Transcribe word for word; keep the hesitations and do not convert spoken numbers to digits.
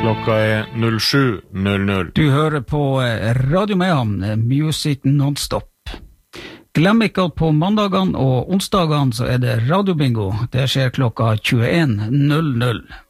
Klokka er null sju null null. Du hører på Radio Mehamn, Music Non-Stop. Glem ikke at på mandagene og onsdagene så er det radiobingo. Det skjer klokka tjueen null null.